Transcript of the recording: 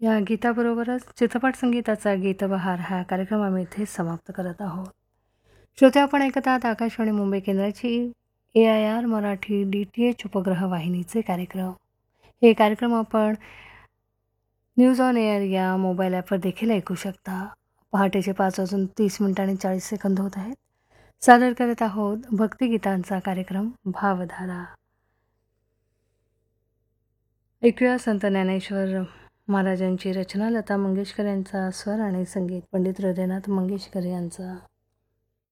या गीताबरोबरच चित्रपट संगीताचा गीतबहार हा कार्यक्रम आम्ही इथे समाप्त करत आहोत. श्रोते, आपण ऐकत आहात आकाशवाणी मुंबई केंद्राची AIR मराठी DTH उपग्रह वाहिनीचे कार्यक्रम. हे कार्यक्रम आपण न्यूज ऑन एअर या मोबाईल ॲपवर देखील ऐकू शकता. पहाटेचे 5:30 होत आहेत. सादर करत आहोत भक्तिगीतांचा कार्यक्रम भावधारा. ऐकूया संत ज्ञानेश्वर महाराजांची रचना, लता मंगेशकर यांचा स्वर आणि संगीत पंडित हृदयनाथ मंगेशकर यांचा.